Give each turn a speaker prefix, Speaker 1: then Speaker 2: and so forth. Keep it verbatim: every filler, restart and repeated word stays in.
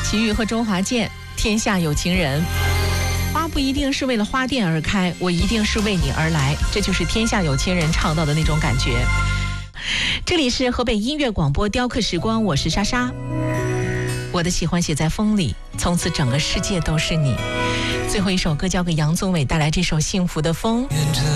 Speaker 1: 齐豫和周华健，天下有情人。花不一定是为了花店而开，我一定是为你而来，这就是天下有情人唱到的那种感觉。这里是河北音乐广播雕刻时光，我是莎莎。我的喜欢写在风里，从此整个世界都是你。最后一首歌交给杨宗纬带来这首《幸福的风》。